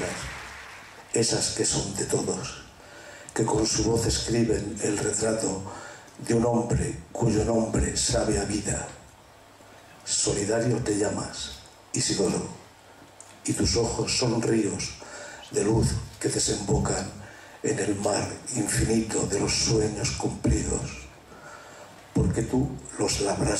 letras, esas que son de todos, que con su voz escriben el retrato de un hombre cuyo nombre sabe a vida. Solidario te llamas, Isidoro, y tus ojos son ríos de luz que desembocan en el mar infinito de los sueños cumplidos, porque tú los labraste